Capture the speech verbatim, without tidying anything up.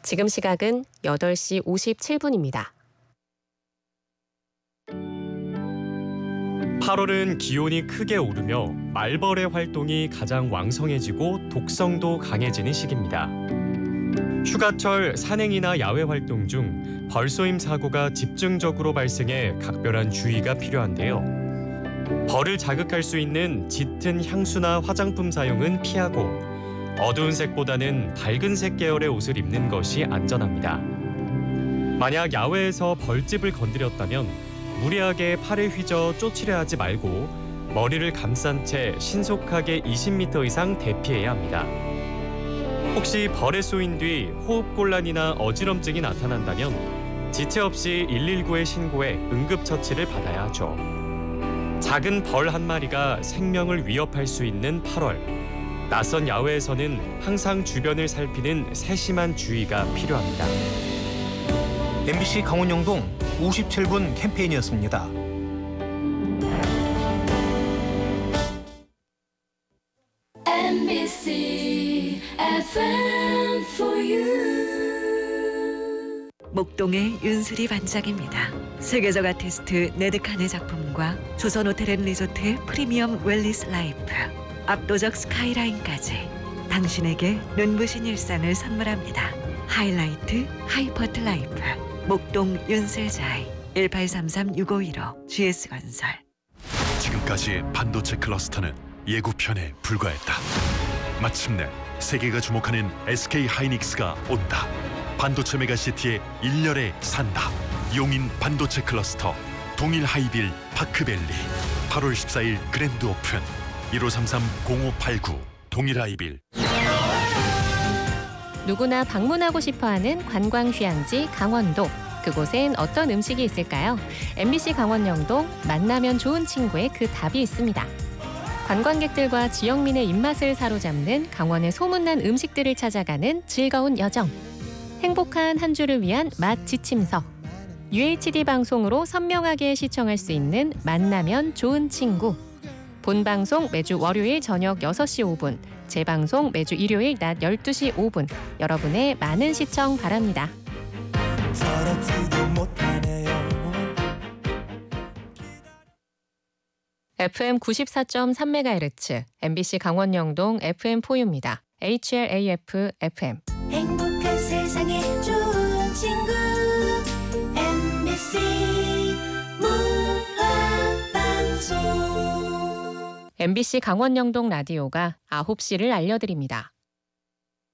지금 시각은 여덟 시 오십칠 분입니다. 팔월은 기온이 크게 오르며 말벌의 활동이 가장 왕성해지고 독성도 강해지는 시기입니다. 휴가철 산행이나 야외 활동 중 벌쏘임 사고가 집중적으로 발생해 각별한 주의가 필요한데요. 벌을 자극할 수 있는 짙은 향수나 화장품 사용은 피하고 어두운 색보다는 밝은 색 계열의 옷을 입는 것이 안전합니다. 만약 야외에서 벌집을 건드렸다면 무리하게 팔을 휘저 쫓으려 하지 말고 머리를 감싼 채 신속하게 이십 미터 이상 대피해야 합니다. 혹시 벌에 쏘인 뒤 호흡곤란이나 어지럼증이 나타난다면 지체 없이 일일구에 신고해 응급처치를 받아야 하죠. 작은 벌 한 마리가 생명을 위협할 수 있는 팔월. 낯선 야외에서는 항상 주변을 살피는 세심한 주의가 필요합니다. 엠비씨 강원영동 오십칠 분 캠페인이었습니다. 엠비씨 에프엠 for you. 목동의 윤슬이 반짝입니다. 세계적 아티스트 네드칸의 작품과 조선호텔앤리조트의 프리미엄 웰리스 라이프, 압도적 스카이라인까지 당신에게 눈부신 일상을 선물합니다. 하이라이트 하이퍼트 라이프 목동 윤슬자이 일팔삼삼 육오일오 지에스건설. 지금까지 반도체 클러스터는 예고편에 불과했다. 마침내 세계가 주목하는 에스케이 하이닉스가 온다. 반도체 메가시티의 일렬에 산다. 용인 반도체 클러스터 동일 하이빌 파크밸리 팔월 십사일 그랜드 오픈 일오삼삼 공오팔구 동일 하이빌. 누구나 방문하고 싶어하는 관광 휴양지 강원도. 그곳엔 어떤 음식이 있을까요? 엠비씨 강원영동 만나면 좋은 친구의 그 답이 있습니다. 관광객들과 지역민의 입맛을 사로잡는 강원의 소문난 음식들을 찾아가는 즐거운 여정. 행복한 한 주를 위한 맛 지침서. 유에이치디 방송으로 선명하게 시청할 수 있는 만나면 좋은 친구. 본방송 매주 월요일 저녁 여섯 시 오 분, 재방송 매주 일요일 낮 열두 시 오 분. 여러분의 많은 시청 바랍니다. 에프엠 구십사 점 삼 메가헤르츠 엠비씨 강원영동 에프엠 포유입니다. 에이치엘에이에프 에프엠. 행복한 세상에 좋은 친구 엠비씨 문화방송. 엠비씨 강원영동 라디오가 아홉 시를 알려드립니다.